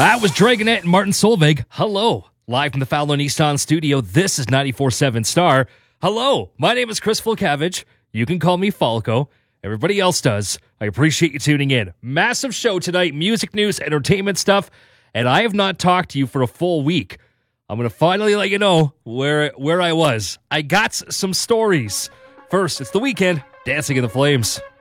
That was Dragonette and Martin Solveig. Hello. Live from the Fallon Nissan studio, this is 94.7 Star. Hello, my name is Chris Fulcavage. You can call me Falco. Everybody else does. I appreciate you tuning in. Massive show tonight, music news, entertainment stuff, and I have not talked to you for a full week. I'm going to finally let you know where I was. I got some stories. First, it's the weekend, Dancing in the Flames.